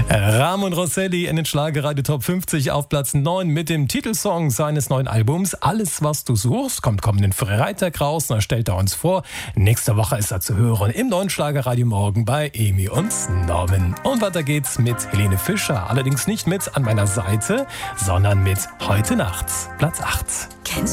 Ramon Rosselli in den Schlagerradio Top 50 auf Platz 9 mit dem Titelsong seines neuen Albums Alles, was du suchst, kommt kommenden Freitag raus. Da stellt er uns vor. Nächste Woche ist er zu hören im neuen Schlagerradio Morgen bei Emi und Norman. Und weiter geht's mit Helene Fischer. Allerdings nicht mit An meiner Seite, sondern mit Heute Nacht, Platz 8.